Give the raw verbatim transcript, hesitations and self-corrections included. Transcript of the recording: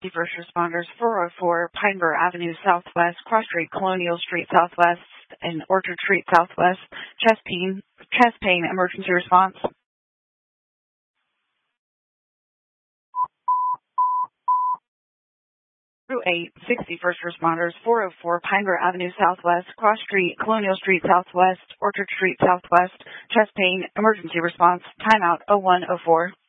First responders, four oh four Pineborough Avenue Southwest, Cross Street, Colonial Street Southwest, and Orchard Street Southwest. Chest pain, chest pain, emergency response. Through eight, sixty First responders, four oh four Pineborough Avenue Southwest, Cross Street, Colonial Street Southwest, Orchard Street Southwest. Chest pain, emergency response. Timeout oh one oh four.